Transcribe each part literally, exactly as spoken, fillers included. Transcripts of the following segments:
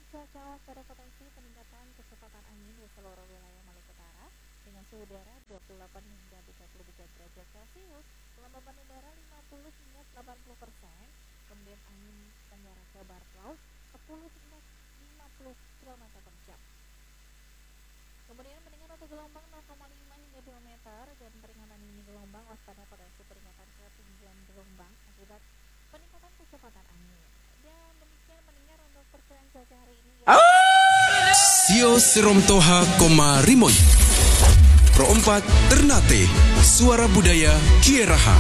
cuaca pada potensi peningkatan kecepatan angin di seluruh wilayah Maluku Utara dengan suhu udara dua puluh delapan hingga tiga puluh tiga derajat Celcius, kelembaban udara lima puluh hingga delapan puluh persen, kemudian angin tenggara ke barat laut sepuluh hingga lima puluh kilometer per jam. Kemudian peningkatan untuk gelombang nol koma lima hingga dua meter dan peringatan dini gelombang waspada potensi peningkatan ketinggian gelombang akibat peningkatan kecepatan angin. Dan demikian pendengar untuk perkiraan cuaca hari ini ya. Sio Serom Toha Koma Rimoy Pro empat Ternate Suara Budaya Kieraha.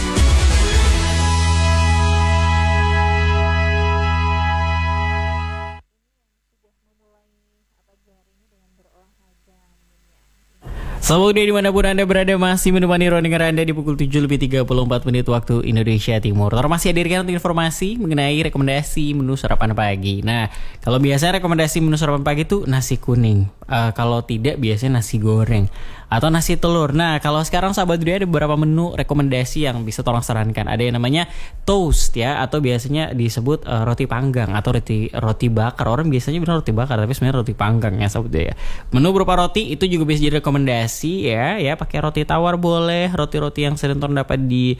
Selamat pagi dimanapun Anda berada, masih menemani ruangan Anda di pukul tujuh lebih tiga puluh empat menit waktu Indonesia Timur. Ntar masih hadirkan untuk informasi mengenai rekomendasi menu sarapan pagi. Nah, kalau biasanya rekomendasi menu sarapan pagi itu nasi kuning. Uh, kalau tidak biasanya nasi goreng atau nasi telur. Nah, kalau sekarang sahabat Budaya ada beberapa menu rekomendasi yang bisa tolong sarankan. Ada yang namanya toast ya, atau biasanya disebut uh, roti panggang atau roti roti bakar. Orang biasanya bilang roti bakar, tapi sebenarnya roti panggang ya sahabat Budaya. Menu berupa roti itu juga bisa jadi rekomendasi ya, ya pakai roti tawar boleh, roti-roti yang sering terdapat di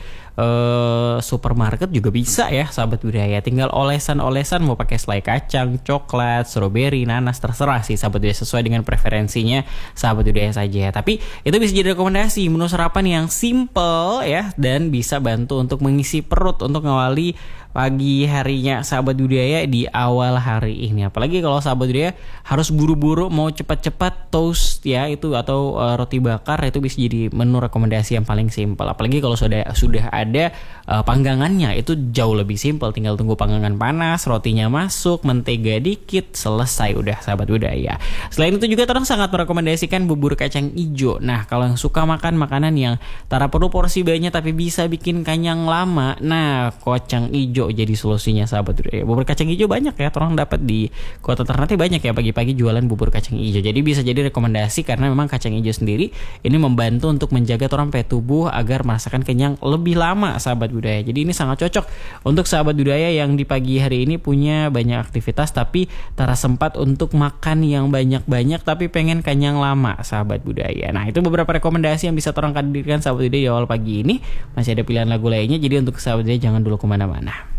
uh, supermarket juga bisa ya sahabat Budaya. Tinggal olesan-olesan mau pakai selai kacang, coklat, stroberi, nanas, terserah sih sahabat Budaya, sesuai dengan preferensinya sahabat Budaya saja. Tapi itu bisa jadi rekomendasi menu sarapan yang simple ya, dan bisa bantu untuk mengisi perut untuk ngawali pagi harinya sahabat budaya di awal hari ini. Apalagi kalau sahabat budaya harus buru-buru mau cepat-cepat toast ya itu atau uh, roti bakar, itu bisa jadi menu rekomendasi yang paling simpel. Apalagi kalau sudah sudah ada uh, panggangannya, itu jauh lebih simpel, tinggal tunggu panggangan panas, rotinya masuk, mentega dikit, selesai udah sahabat budaya. Selain itu juga orang sangat merekomendasikan bubur kacang ijo. Nah, kalau yang suka makan makanan yang tak perlu porsi banyak tapi bisa bikin kenyang lama, nah kacang ijo jadi solusinya sahabat budaya. Bubur kacang hijau banyak ya, orang dapat di kota Ternate banyak ya pagi-pagi jualan bubur kacang hijau. Jadi bisa jadi rekomendasi karena memang kacang hijau sendiri ini membantu untuk menjaga orang pe tubuh agar merasakan kenyang lebih lama sahabat budaya. Jadi ini sangat cocok untuk sahabat budaya yang di pagi hari ini punya banyak aktivitas tapi tak sempat untuk makan yang banyak-banyak tapi pengen kenyang lama sahabat budaya. Nah, itu beberapa rekomendasi yang bisa orang hadirkan sahabat budaya di awal pagi ini. Masih ada pilihan lagu lainnya, jadi untuk sahabat budaya jangan dulu kemana-mana.